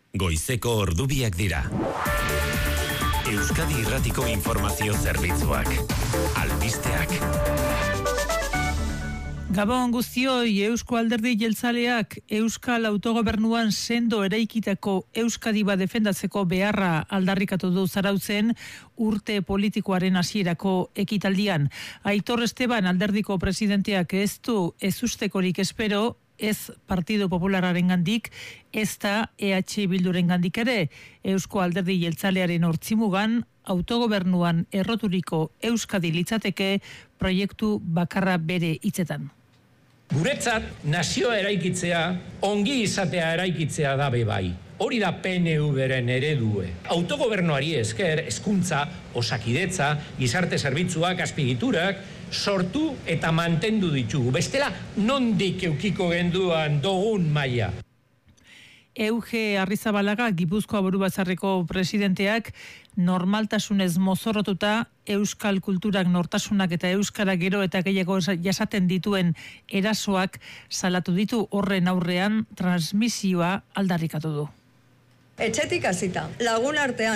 goizeko ordubiak dira. Euskadi Irratiko Informazio Zerbitzuak. Albisteak. Gabon guztioi, Eusko Alderdi Jeltzaleak Euskal Autogobernuan sendo eraikitako Euskadi bat defendatzeko beharra aldarrikatu du Zarautzen urte politikoaren hasierako ekitaldian. Aitor Esteban Alderdiko presidenteak ez du ezustekorik espero, ez Partido Populararengandik, ez da EH Bildurengandik ere. Eusko Alderdi Jeltzalearen hortzimugan autogobernuan erroturiko Euskadi litzateke proiektu bakarra bere hitzetan. Guretzat, nazioa eraikitzea, ongi izatea eraikitzea da bai. Hori da PNV-ren eredue. Autogobernuari esker, hezkuntza, osakidetza, gizarte zerbitzuak, azpigiturak, sortu eta mantendu ditugu. Bestela, nondik eukiko genduan dogun maila. Euge Arrizabalaga, Gipuzkoa Burubatzarreko presidenteak, normaltasunez mozorrotuta euskal kulturak, nortasunak eta euskara gero eta gehiago jasaten dituen erasoak salatu ditu. Horren aurrean transmisioa aldarrikatu du. Etxetik hasita, lagun artean